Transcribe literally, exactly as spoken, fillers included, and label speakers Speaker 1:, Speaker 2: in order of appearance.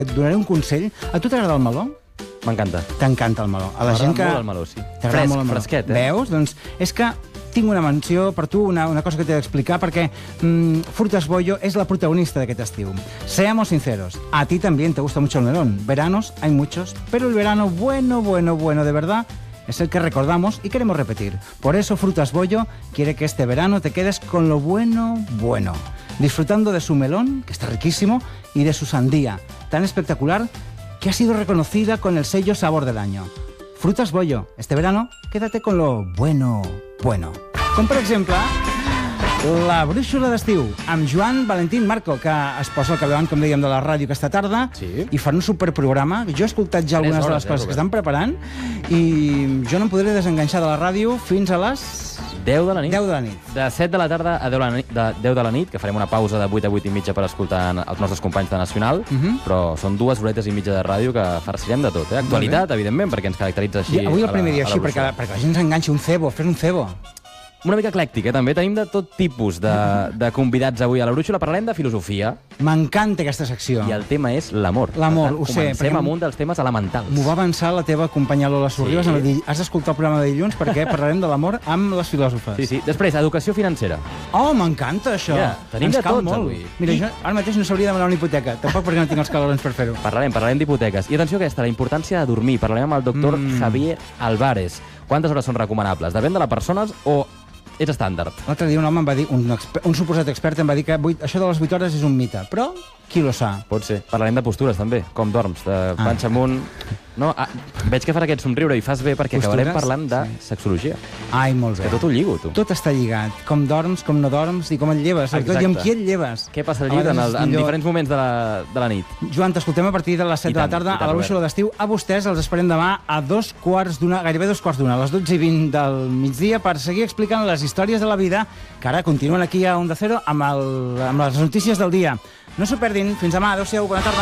Speaker 1: Et donaré un consell. A tu t'agrada el meló?
Speaker 2: M'encanta.
Speaker 1: T'encanta el meló. A la gent que...
Speaker 2: M'agrada molt el meló, sí.
Speaker 1: T'agrada
Speaker 2: Fresc,
Speaker 1: molt el meló.
Speaker 2: fresquet, eh?
Speaker 1: Veus? Doncs és que tinc una menció per tu, una, una cosa que t'he d'explicar, perquè mmm, Frutas Bollo es la protagonista d'aquest estiu. Seamos sinceros, a ti también te gusta mucho el melón. Veranos hay muchos, pero el verano bueno, bueno, bueno, de verdad, es el que recordamos y queremos repetir. Por eso Frutas Bollo quiere que este verano te quedes con lo bueno, bueno. Disfrutando de su melón, que está riquísimo, y de su sandía, tan espectacular que ha sido reconocida con el sello Sabor del Año. Frutas Bollo, este verano, quédate con lo bueno, bueno. Com, per exemple, la brúixola d'estiu, amb Joan Valentín Marco, que es posa al capdavant, com dèiem, de la ràdio aquesta tarda,
Speaker 2: sí.
Speaker 1: I fa un superprograma. Jo he escoltat ja algunes
Speaker 2: hores,
Speaker 1: de les coses
Speaker 2: eh,
Speaker 1: que estan preparant, i jo no em podré desenganxar de la ràdio fins a les...
Speaker 2: deu de la nit.
Speaker 1: deu de la nit.
Speaker 2: De set de la tarda a deu de la nit, de deu de la nit, que farem una pausa de vuit a vuit i mitja per escoltar els nostres companys de Nacional,
Speaker 1: Uh -huh.
Speaker 2: però són dues horetes i mitja de ràdio que farcirem de tot, eh? Actualitat, evidentment, perquè ens caracteritza així.
Speaker 1: I avui el
Speaker 2: a la-
Speaker 1: primer dia
Speaker 2: a la
Speaker 1: així, perquè,
Speaker 2: brúixola.
Speaker 1: perquè la gent s'enganxa un cebo, fes un cebo.
Speaker 2: Una mica eclèctic, eh, també. Tenim de tot tipus de, de convidats avui a la brúixola. Parlarem de filosofia.
Speaker 1: M'encanta aquesta secció.
Speaker 2: I el tema és l'amor.
Speaker 1: L'amor,
Speaker 2: Per tant,
Speaker 1: ho sé,
Speaker 2: Comencem
Speaker 1: perquè
Speaker 2: amb un dels temes elementals.
Speaker 1: M'ho va avançar la teva companya Lola Sorribas.
Speaker 2: Sí.
Speaker 1: Em va dir, has d'escoltar el programa de dilluns perquè parlarem de l'amor amb les filòsofes.
Speaker 2: Sí, sí. Després, educació financera.
Speaker 1: Oh, m'encanta això.
Speaker 2: Ja, tenim
Speaker 1: Ens
Speaker 2: de
Speaker 1: cal
Speaker 2: tot,
Speaker 1: molt.
Speaker 2: avui.
Speaker 1: Mira,
Speaker 2: I-
Speaker 1: jo ara mateix no s'hauria de demanar una hipoteca, tampoc perquè no tinc els calorons per fer-ho.
Speaker 2: Parlarem, parlarem d'hipoteques. I atenció a aquesta, la importància de dormir. Parlarem amb el doctor
Speaker 1: Mm.
Speaker 2: Javier Álvarez. Quantes hores són recomanables? Depèn de les persones o és estàndard?
Speaker 1: L'altre dia un home em va dir, un, exper un suposat expert em va dir que vuit, això de les vuit hores és un mite, però qui lo sa?
Speaker 2: Pot ser. Parlarem de postures, també. Com dorms, de panxa amunt... No, ah, veig que farà aquest somriure i fas bé perquè
Speaker 1: Postures?
Speaker 2: acabarem parlant de sexologia.
Speaker 1: Ai, molt bé.
Speaker 2: Que tot ho lligo, tu.
Speaker 1: Tot està lligat. Com dorms, com no dorms i com et lleves. Sobretot, I amb qui et lleves.
Speaker 2: Què passa al
Speaker 1: A
Speaker 2: llit en,
Speaker 1: vegades
Speaker 2: el,
Speaker 1: és
Speaker 2: en
Speaker 1: millor.
Speaker 2: diferents moments de la, de la nit?
Speaker 1: Joan, t'escoltem a partir de les set
Speaker 2: I
Speaker 1: de la
Speaker 2: tant,
Speaker 1: tarda
Speaker 2: i tant,
Speaker 1: a la
Speaker 2: Robert.
Speaker 1: brúixola d'estiu. A vostès els esperem demà a dos quarts d'una, gairebé dos quarts d'una, a les dotze i vint del migdia, per seguir explicant les històries de la vida que ara continuen aquí a Onda Cero amb, el, amb les notícies del dia. No s'ho perdin. Fins demà. Adéu-siau. Bona tarda.